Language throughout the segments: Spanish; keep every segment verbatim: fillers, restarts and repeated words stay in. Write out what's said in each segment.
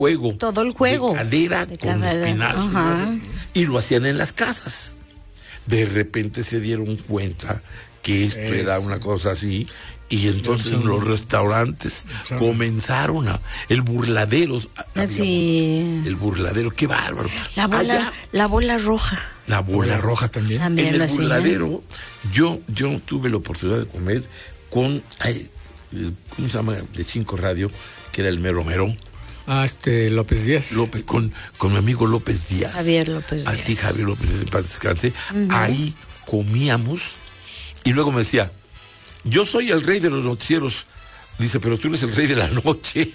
juego. Todo el juego. De cadera de con cadera. espinazo. Ajá. Y lo hacían en las casas. De repente se dieron cuenta que esto es. era una cosa así. Y entonces en los restaurantes comenzaron a... El burladero. Así. El burladero, qué bárbaro. La bola, Allá, la bola roja. La bola roja también. también en el hacía. burladero, yo, yo tuve la oportunidad de comer con... Ay, ¿cómo se llama? De Cinco Radio, que era el mero mero. Ah, este, López Díaz. López, con, con mi amigo López Díaz. Javier López Díaz. Así, Javier López Díaz, en paz descanse. Uh-huh. Ahí comíamos y luego me decía, yo soy el rey de los noticieros. Dice, pero tú eres el rey de la noche.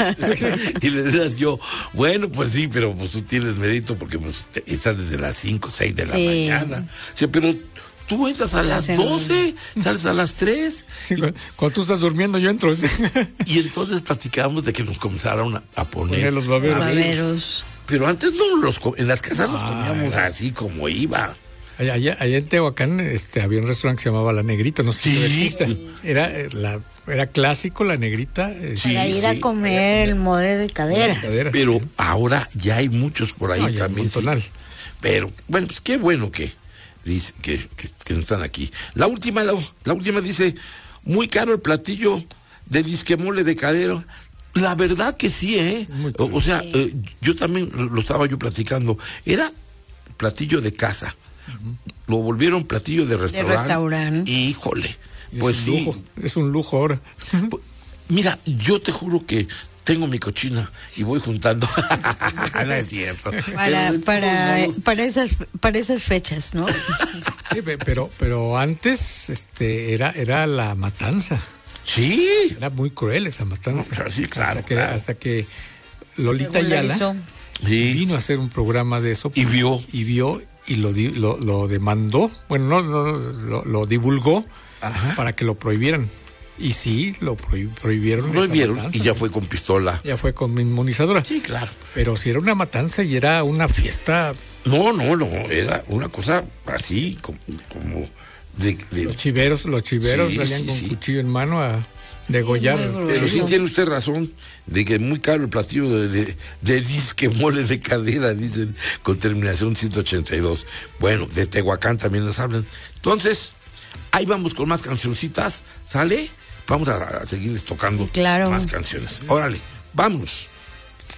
Y le decías yo, bueno, pues sí, pero pues tú tienes mérito porque pues, estás desde las cinco, seis de la sí. mañana. Dice, pero tú entras a las doce, sales a las tres. Sí, cuando, cuando tú estás durmiendo, yo entro. Y entonces platicábamos de que nos comenzaron a, a poner, poner los baberos. baberos. Pero antes no los en las casas los comíamos ah, así como iba. Allá, allá, allá en Tehuacán este, había un restaurante que se llamaba La Negrita, no sé sí, si existe. Era, la, era clásico La Negrita. Sí, Para ir sí. a comer el mole de cadera. cadera Pero sí. ahora ya hay muchos por ahí no, también. Sí. Pero bueno, pues qué bueno que, dice, que, que, que no están aquí. La última, la, la última dice, muy caro el platillo de disque mole de cadera. La verdad que sí, ¿eh? O, o sea, sí. eh, yo también lo estaba yo platicando. Era platillo de casa. Uh-huh. Lo volvieron platillo de restaurante. De restaurante. Híjole. Es pues un sí. lujo, es un lujo ahora. Mira, yo te juro que tengo mi cochina y voy juntando. No es cierto. Para, para, para, esas, para esas fechas, ¿no? Sí, pero, pero antes este, era, era la matanza. Sí. Era muy cruel esa matanza. No, sí, claro. Hasta que, claro. hasta que Lolita Ayala sí. vino a hacer un programa de eso. Y vio. Y vio y lo, lo, lo demandó. Bueno, no, no lo, lo divulgó. Ajá. Para que lo prohibieran. Y sí, lo prohib- prohibieron. Lo prohibieron matanza, y ya fue con pistola. Ya fue con inmunizadora. Sí, claro. Pero si era una matanza y era una fiesta. No, no, no. Era una cosa así, como... como de, de... Los chiveros, los chiveros sí, salían sí, con sí. cuchillo en mano a degollar. Sí, pero sí tiene usted razón de que es muy caro el platillo de, de, de disque mole de cadera, dicen, con terminación ciento ochenta y dos. Bueno, de Tehuacán también nos hablan. Entonces, ahí vamos con más cancioncitas, ¿sale? Vamos a, a seguir tocando claro. más canciones. Órale, vamos.